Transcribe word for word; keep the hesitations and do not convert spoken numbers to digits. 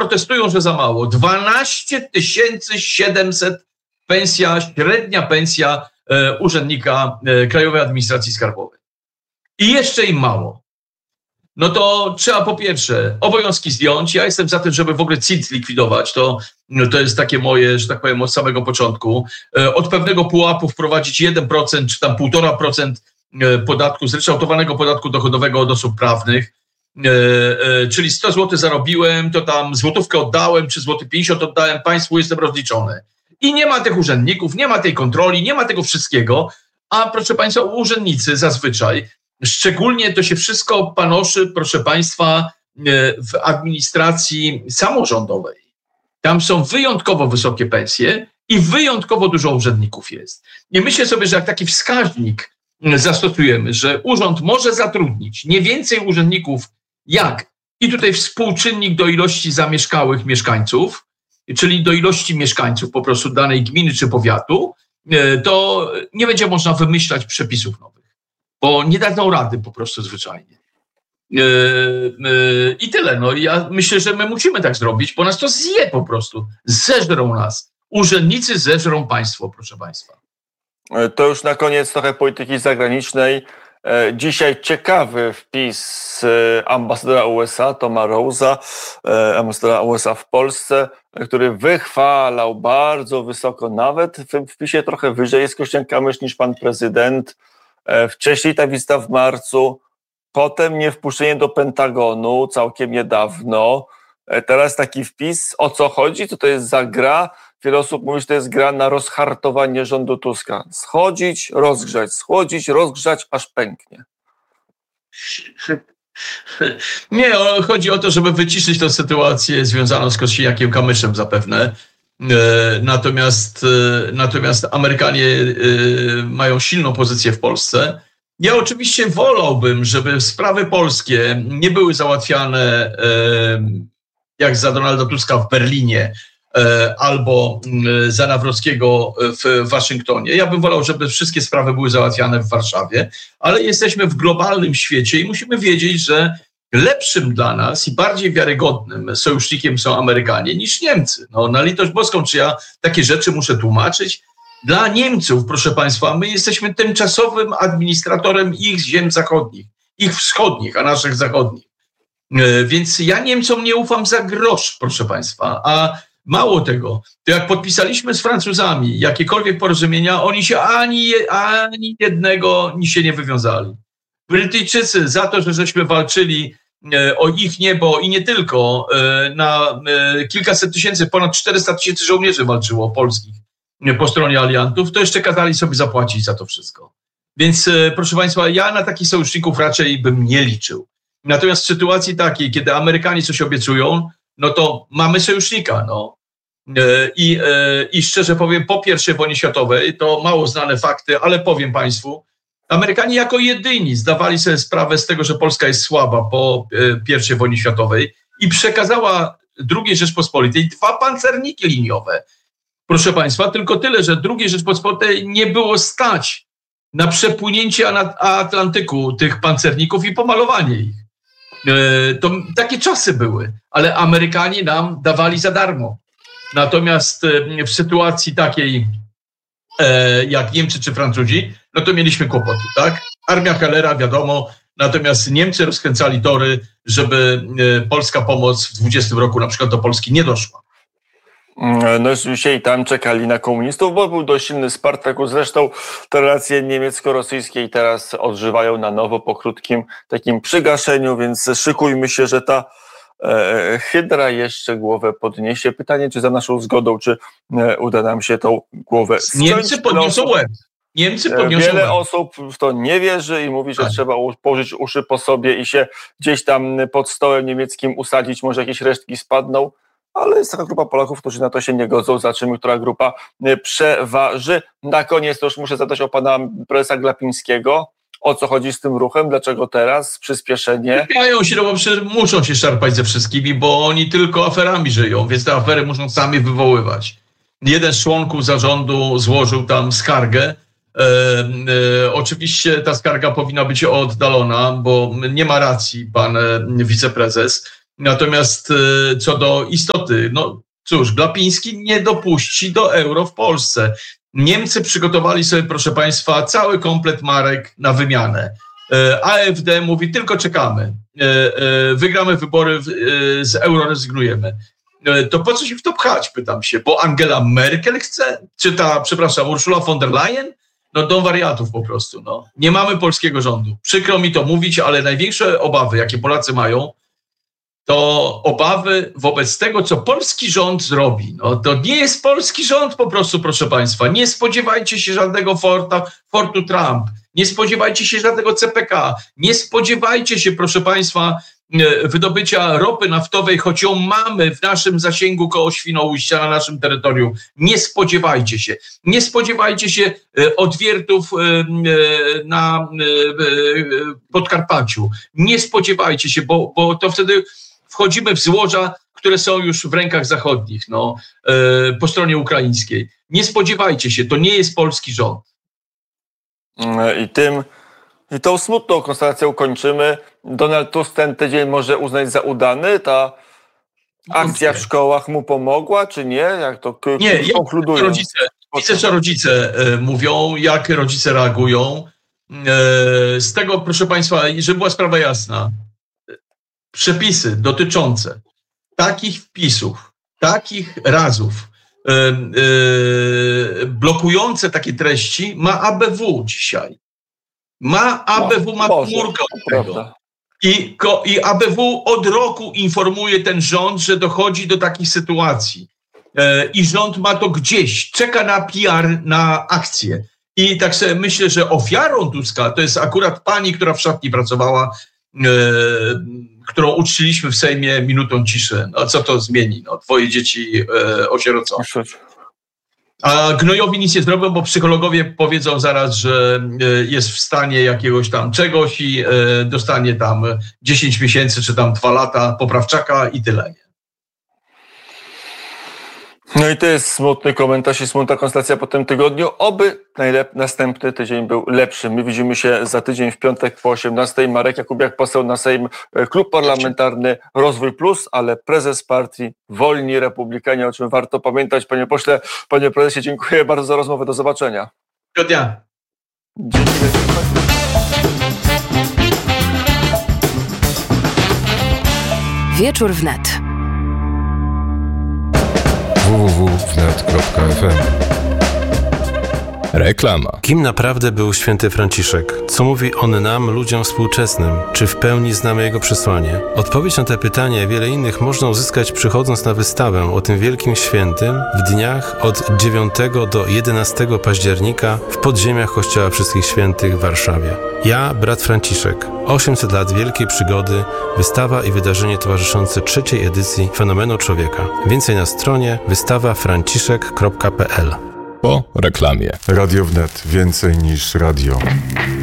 protestują, że za mało. dwanaście tysięcy siedemset pensja, średnia pensja e, urzędnika e, Krajowej Administracji Skarbowej. I jeszcze im mało. No to trzeba po pierwsze obowiązki zdjąć. Ja jestem za tym, żeby w ogóle C I T zlikwidować. To, no to jest takie moje, że tak powiem, od samego początku. E, od pewnego pułapu wprowadzić jeden procent czy tam półtora procent podatku, zryczałtowanego podatku dochodowego od osób prawnych. E, e, czyli sto złotych zarobiłem, to tam złotówkę oddałem, czy złoty pięćdziesiąt oddałem państwu, jestem rozliczony. I nie ma tych urzędników, nie ma tej kontroli, nie ma tego wszystkiego, a proszę państwa, urzędnicy zazwyczaj, szczególnie to się wszystko panoszy, proszę państwa, w administracji samorządowej. Tam są wyjątkowo wysokie pensje i wyjątkowo dużo urzędników jest. I myślę sobie, że jak taki wskaźnik zastosujemy, że urząd może zatrudnić nie więcej urzędników jak, i tutaj współczynnik do ilości zamieszkałych mieszkańców, czyli do ilości mieszkańców po prostu danej gminy czy powiatu, to nie będzie można wymyślać przepisów nowych, bo nie dadzą rady po prostu zwyczajnie. I tyle. No ja myślę, że my musimy tak zrobić, bo nas to zje po prostu. Zeżrą nas. Urzędnicy zeżrą państwo, proszę państwa. To już na koniec trochę polityki zagranicznej. Dzisiaj ciekawy wpis ambasadora U S A, Toma Rose'a, ambasadora U S A w Polsce, który wychwalał bardzo wysoko, nawet w wpisie trochę wyżej jest Kościan-Kamysz niż pan prezydent. Wcześniej ta wizyta w marcu, potem niewpuszczenie do Pentagonu całkiem niedawno. Teraz taki wpis. O co chodzi? Co to jest za gra? Wiele osób mówi, że to jest gra na rozhartowanie rządu Tuska. Schodzić, rozgrzać, schodzić, rozgrzać, aż pęknie. Nie, chodzi o to, żeby wyciszyć tę sytuację związaną z Kosiniakiem-Kamyszem zapewne. Natomiast, natomiast Amerykanie mają silną pozycję w Polsce. Ja oczywiście wolałbym, żeby sprawy polskie nie były załatwiane jak za Donalda Tuska w Berlinie albo za Nawrockiego w Waszyngtonie. Ja bym wolał, żeby wszystkie sprawy były załatwiane w Warszawie, ale jesteśmy w globalnym świecie i musimy wiedzieć, że lepszym dla nas i bardziej wiarygodnym sojusznikiem są Amerykanie niż Niemcy. No, na litość boską, czy ja takie rzeczy muszę tłumaczyć? Dla Niemców, proszę państwa, my jesteśmy tymczasowym administratorem ich ziem zachodnich, ich wschodnich, a naszych zachodnich. Więc ja Niemcom nie ufam za grosz, proszę państwa, a mało tego, to jak podpisaliśmy z Francuzami jakiekolwiek porozumienia, oni się ani, ani jednego ni się nie wywiązali. Brytyjczycy za to, że żeśmy walczyli o ich niebo i nie tylko, na kilkaset tysięcy, ponad czterysta tysięcy żołnierzy walczyło polskich po stronie aliantów, to jeszcze kazali sobie zapłacić za to wszystko. Więc proszę państwa, ja na takich sojuszników raczej bym nie liczył. Natomiast w sytuacji takiej, kiedy Amerykanie coś obiecują, no to mamy sojusznika. No. I, I szczerze powiem, po pierwszej wojnie światowej, to mało znane fakty, ale powiem państwu, Amerykanie jako jedyni zdawali sobie sprawę z tego, że Polska jest słaba po pierwszej wojnie światowej i przekazała drugiej Rzeczpospolitej dwa pancerniki liniowe. Proszę państwa, tylko tyle, że drugiej Rzeczpospolitej nie było stać na przepłynięcie Atlantyku tych pancerników i pomalowanie ich. To takie czasy były, ale Amerykanie nam dawali za darmo. Natomiast w sytuacji takiej jak Niemcy czy Francuzi, no to mieliśmy kłopoty, tak? Armia Hellera, wiadomo, natomiast Niemcy rozkręcali tory, żeby polska pomoc w dwudziestym roku na przykład do Polski nie doszła. No dzisiaj tam czekali na komunistów, bo był dość silny Spartakus. Zresztą te relacje niemiecko-rosyjskie i teraz odżywają na nowo po krótkim takim przygaszeniu, więc szykujmy się, że ta e, hydra jeszcze głowę podniesie. Pytanie, czy za naszą zgodą, czy e, uda nam się tą głowę ściąć. Niemcy podniosą łeb. Niemcy podniosą Wiele łeb. osób w to nie wierzy i mówi, że tak. trzeba położyć uszy po sobie i się gdzieś tam pod stołem niemieckim usadzić, może jakieś resztki spadną. Ale jest taka grupa Polaków, którzy na to się nie godzą. Zobaczymy, która grupa przeważy. Na koniec to już muszę zadać o pana prezesa Glapińskiego. O co chodzi z tym ruchem? Dlaczego teraz? Przyspieszenie? Mają się, no bo muszą się szarpać ze wszystkimi, bo oni tylko aferami żyją, więc te afery muszą sami wywoływać. Jeden z członków zarządu złożył tam skargę. E, e, oczywiście ta skarga powinna być oddalona, bo nie ma racji pan wiceprezes. Natomiast co do istoty, no cóż, Glapiński nie dopuści do euro w Polsce. Niemcy przygotowali sobie, proszę państwa, cały komplet marek na wymianę. A F D mówi, tylko czekamy. Wygramy wybory, z euro rezygnujemy. To po co się w to pchać, pytam się, bo Angela Merkel chce? Czy ta, przepraszam, Ursula von der Leyen? No dom wariatów po prostu. No. Nie mamy polskiego rządu. Przykro mi to mówić, ale największe obawy, jakie Polacy mają, to obawy wobec tego, co polski rząd zrobi. No, to nie jest polski rząd po prostu, proszę państwa. Nie spodziewajcie się żadnego Forta, Fortu Trump. Nie spodziewajcie się żadnego C P K. Nie spodziewajcie się, proszę państwa, wydobycia ropy naftowej, choć ją mamy w naszym zasięgu koło Świnoujścia, na naszym terytorium. Nie spodziewajcie się. Nie spodziewajcie się odwiertów na Podkarpaciu. Nie spodziewajcie się, bo, bo to wtedy wchodzimy w złoża, które są już w rękach zachodnich, no, po stronie ukraińskiej. Nie spodziewajcie się, to nie jest polski rząd. I tym I tą smutną konstatacją kończymy. Donald Tusk ten tydzień może uznać za udany. Ta akcja w szkołach mu pomogła, czy nie? Jak to k- nie, konkludują? Jak rodzice, widzę, co rodzice e, mówią, jak rodzice reagują. E, z tego, proszę państwa, żeby była sprawa jasna, przepisy dotyczące takich wpisów, takich razów, e, e, blokujące takie treści ma A B W dzisiaj. Ma A B W, no, ma komórkę od tego. I, ko, I A B W od roku informuje ten rząd, że dochodzi do takich sytuacji. E, I rząd ma to gdzieś, czeka na P R, na akcję. I tak sobie myślę, że ofiarą Tuska to jest akurat pani, która w szatni pracowała, e, którą uczciliśmy w Sejmie minutą ciszy. No co to zmieni? No, twoje dzieci e, osierocone. A Gnojowi nic nie zrobią, bo psychologowie powiedzą zaraz, że jest w stanie jakiegoś tam czegoś i dostanie tam dziesięć miesięcy czy tam dwa lata poprawczaka i tyle. No i to jest smutny komentarz i smutna konstatacja po tym tygodniu. Oby najlep- następny tydzień był lepszy. My widzimy się za tydzień w piątek po osiemnastej. Marek Jakubiak, poseł na Sejm, Klub Parlamentarny Rozwój Plus, ale prezes partii Wolni Republikanie, o czym warto pamiętać. Panie pośle, panie prezesie, dziękuję bardzo za rozmowę. Do zobaczenia. Do dnia. Dzięki. Wieczór wnet. w w w kropka wnet kropka f m. Reklama. Kim naprawdę był święty Franciszek? Co mówi on nam, ludziom współczesnym? Czy w pełni znamy jego przesłanie? Odpowiedź na te pytania i wiele innych można uzyskać przychodząc na wystawę o tym wielkim świętym w dniach od dziewiątego do jedenastego października w podziemiach Kościoła Wszystkich Świętych w Warszawie. Ja, brat Franciszek. osiemset lat wielkiej przygody, wystawa i wydarzenie towarzyszące trzeciej edycji Fenomenu Człowieka. Więcej na stronie wystawa franciszek kropka p l. Po reklamie. Radio Wnet. Więcej niż radio.